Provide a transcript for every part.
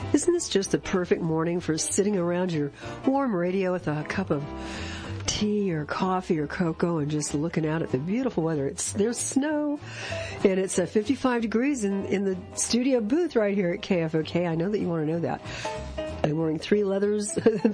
Isn't this just the perfect morning for sitting around your warm radio with a cup of tea or coffee or cocoa and just looking out at the beautiful weather? There's snow, and it's 55 degrees in the studio booth right here at KFOK. I know that you want to know that. I'm wearing three layers.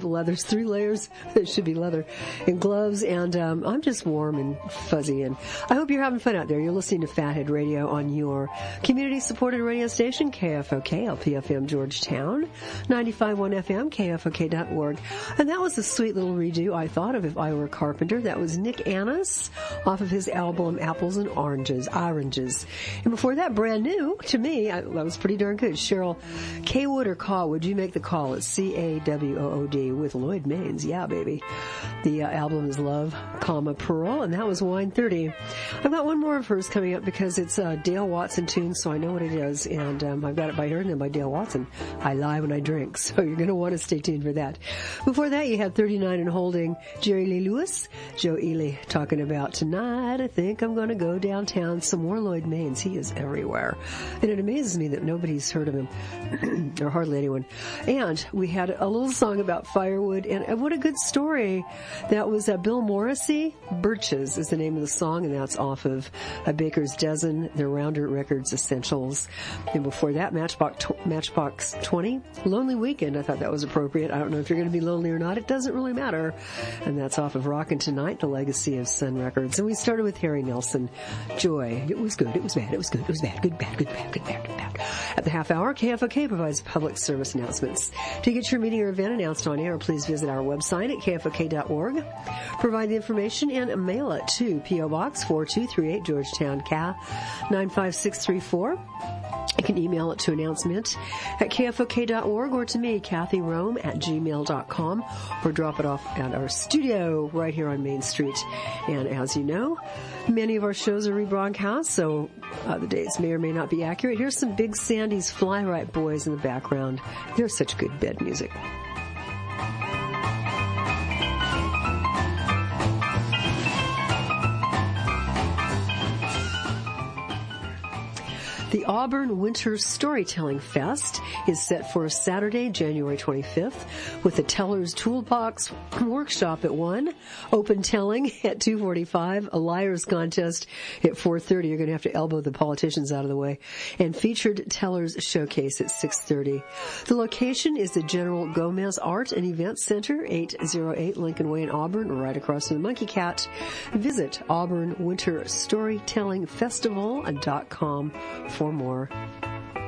It should be leather, and gloves, and I'm just warm and fuzzy, and I hope you're having fun out there. You're listening to Fathead Radio on your community-supported radio station, KFOK, LPFM Georgetown, 95.1 FM, KFOK.org. And that was a sweet little redo, I thought, of If I Were a Carpenter. That was Nick Annis off of his album Apples and Oranges. And before that, brand new to me, that was pretty darn good. Cheryl Kaywood or Caw, Would You Make the Call? It's C-A-W-O-O-D with Lloyd Maines. Yeah, baby. The album is Love, Pearl, and that was Wine 30. I've got one more of hers coming up because it's a Dale Watson tune, so I know what it is, and I've got it by her and then by Dale Watson. I Lie When I Drink, so you're going to want to stay tuned for that. Before that, you had 39 and Holding, Jerry Lee Lewis, Joe Ely talking about Tonight I Think I'm Going to Go Downtown. Some more Lloyd Maines. He is everywhere. And it amazes me that nobody's heard of him, or hardly anyone. And we had a little song about firewood, and what a good story. That was Bill Morrissey. Birches is the name of the song, and that's off of Baker's Dozen, their Rounder Records Essentials. And before that, Matchbox 20, Lonely Weekend. I thought that was appropriate. I don't know if you're going to be lonely or not. It doesn't really matter. And that's off of Rockin' Tonight, the legacy of Sun Records. And we started with Harry Nelson, Joy. It was good. It was bad. It was good. It was bad. Good, bad, good, bad, good, bad, good, bad. At the half hour, KFOK provides public service announcements. To get your meeting or event announced on air, please visit our website at kfok.org. Provide the information and mail it to P.O. Box 4238 Georgetown, CA 95634. You can email it to announcement at kfok.org or to me, Kathy Rome at gmail.com, or drop it off at our studio right here on Main Street. And as you know, many of our shows are rebroadcast, so the dates may or may not be accurate. Here's some Big Sandy's Fly Right Boys in the background. They're such good bed music. The Auburn Winter Storytelling Fest is set for Saturday, January 25th, with the Teller's Toolbox Workshop at 1, open telling at 2:45, a liar's contest at 4:30. You're going to have to elbow the politicians out of the way, and featured Teller's Showcase at 6:30. The location is the General Gomez Art and Events Center, 808 Lincoln Way in Auburn, right across from the Monkey Cat. Visit AuburnWinterStorytellingFestival.com for more.